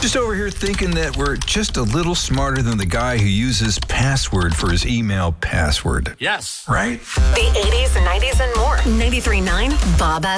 Just over here thinking that we're just a little smarter than the guy who uses password for his email password. Yes. Right? The 80s, 90s, and more. 93.9 Bob